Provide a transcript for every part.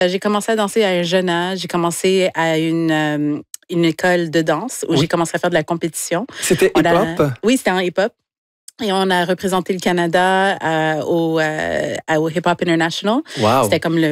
J'ai commencé à danser à un jeune âge. J'ai commencé à une école de danse où j'ai commencé à faire de la compétition. C'était hip-hop? Oui, c'était en hip-hop. Et on a représenté le Canada au Hip Hop International. Wow. C'était comme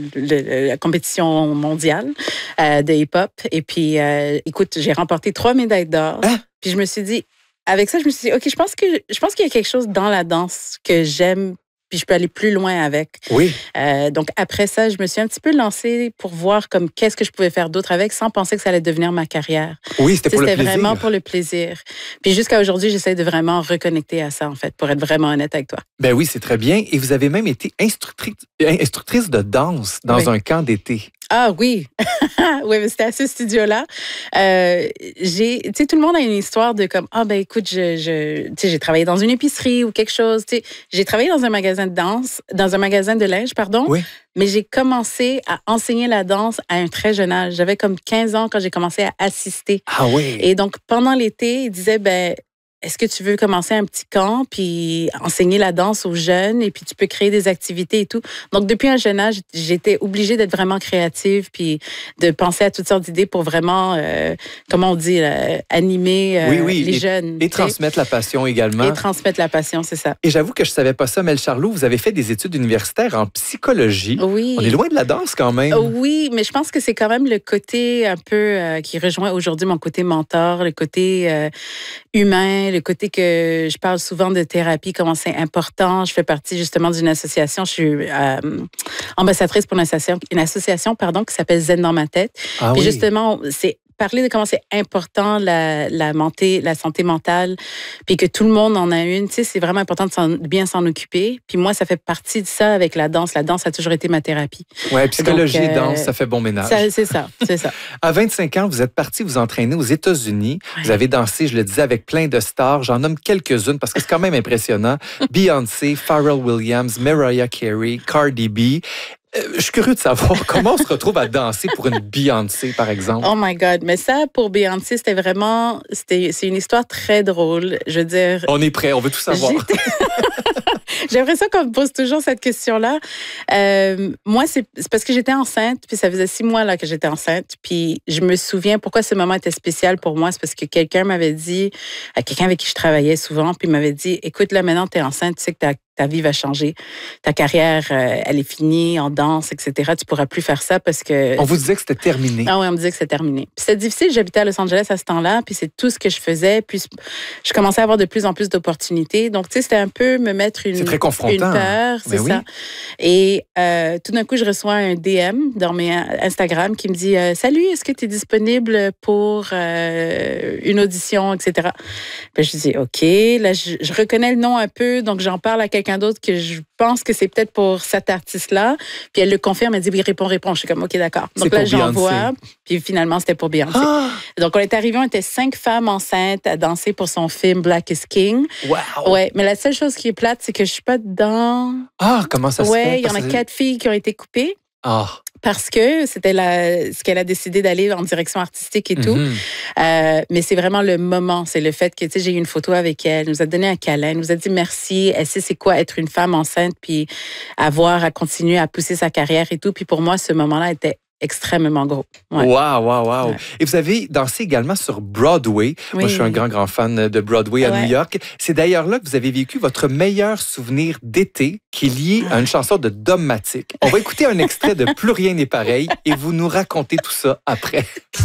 la compétition mondiale de hip-hop. Et puis, écoute, j'ai remporté 3 médailles d'or. Hein? Puis je me suis dit, avec ça, je me suis dit, OK, je pense qu'il y a quelque chose dans la danse que j'aime, puis je peux aller plus loin avec. Oui. Donc, après ça, je me suis un petit peu lancée pour voir comme qu'est-ce que je pouvais faire d'autre avec sans penser que ça allait devenir ma carrière. Oui, c'était pour le plaisir. C'était vraiment pour le plaisir. Puis jusqu'à aujourd'hui, j'essaie de vraiment reconnecter à ça, en fait, pour être vraiment honnête avec toi. Ben oui, c'est très bien. Et vous avez même été instructrice de danse dans un camp d'été. Ah oui, oui, mais c'était à ce studio-là. Tu sais, tout le monde a une histoire de comme, ben écoute, tu sais, j'ai travaillé dans une épicerie ou quelque chose. Tu sais, j'ai travaillé dans un magasin de danse, dans un magasin de linge, pardon. Oui. Mais j'ai commencé à enseigner la danse à un très jeune âge. J'avais comme 15 ans quand j'ai commencé à assister. Ah oui. Et donc, pendant l'été, ils disaient, est-ce que tu veux commencer un petit camp puis enseigner la danse aux jeunes et puis tu peux créer des activités et tout. Donc, depuis un jeune âge, j'étais obligée d'être vraiment créative puis de penser à toutes sortes d'idées pour vraiment, comment on dit, animer les jeunes. Et transmettre la passion également. Et transmettre la passion, c'est ça. Et j'avoue que je savais pas ça, Mel Charlot, vous avez fait des études universitaires en psychologie. Oui. On est loin de la danse quand même. Oui, mais je pense que c'est quand même le côté un peu qui rejoint aujourd'hui mon côté mentor, le côté humain, le côté que je parle souvent de thérapie, comment c'est important. Je fais partie justement d'une association. Je suis ambassadrice pour une association qui s'appelle Zen dans ma tête. Ah, puis oui. justement, c'est parler de comment c'est important la santé mentale, puis que tout le monde en a une. Tu sais, c'est vraiment important de bien s'en occuper. Puis moi, ça fait partie de ça avec la danse. La danse a toujours été ma thérapie. Oui, psychologie et danse, ça fait bon ménage. C'est ça. À 25 ans, vous êtes parti vous entraîner aux États-Unis. Ouais. Vous avez dansé, je le disais, avec plein de stars. J'en nomme quelques-unes parce que c'est quand même impressionnant. Beyoncé, Pharrell Williams, Mariah Carey, Cardi B. Je suis curieux de savoir comment on se retrouve à danser pour une Beyoncé, par exemple. Oh my God. Mais ça, pour Beyoncé, c'est une histoire très drôle. Je veux dire. On est prêt, on veut tout savoir. J'ai l'impression qu'on me pose toujours cette question-là. Moi, c'est parce que j'étais enceinte, puis ça faisait 6 mois là, que j'étais enceinte. Puis je me souviens pourquoi ce moment était spécial pour moi. C'est parce que quelqu'un m'avait dit, quelqu'un avec qui je travaillais souvent, puis m'avait dit, écoute, là, maintenant, tu es enceinte, tu sais que ta vie va changer. Ta carrière, elle est finie en danse, etc. Tu pourras plus faire ça parce que... On vous disait que c'était terminé. Ah oui, on me disait que c'était terminé. Puis c'était difficile. J'habitais à Los Angeles à ce temps-là, puis c'est tout ce que je faisais. Puis je commençais à avoir de plus en plus d'opportunités. Donc, tu sais, c'était un peu me mettre une peur, c'est ça. Oui. Et tout d'un coup, je reçois un DM dans mes Instagram qui me dit « Salut, est-ce que tu es disponible pour une audition, etc. » Puis je dis « OK. » Là, je reconnais le nom un peu, donc j'en parle à quelqu'un d'autre que je pense que c'est peut-être pour cet artiste-là. Puis elle le confirme, elle dit « Oui, réponds. » Je suis comme « OK, d'accord. » Donc là, j'envoie. Puis finalement, c'était pour Beyoncé. Ah! Donc, on est arrivés, on était 5 femmes enceintes à danser pour son film Black is King. Wow! Ouais, mais la seule chose qui est plate, c'est que je suis pas dedans. Ah, comment ça se fait? Ouais, il y en a 4 filles qui ont été coupées. Ah. Parce que c'était ce qu'elle a décidé d'aller en direction artistique et tout. Mais c'est vraiment le moment. C'est le fait que, tu sais, j'ai eu une photo avec elle, elle nous a donné un câlin, elle nous a dit merci. Elle sait c'est quoi être une femme enceinte, puis à continuer à pousser sa carrière et tout. Puis pour moi, ce moment-là était extrêmement gros. Ouais. Wow. Ouais. Et vous avez dansé également sur Broadway. Oui. Moi, je suis un grand fan de Broadway à New York. C'est d'ailleurs là que vous avez vécu votre meilleur souvenir d'été qui est lié à une chanson de Dom Matic. On va écouter un extrait de Plus rien n'est pareil et vous nous racontez tout ça après.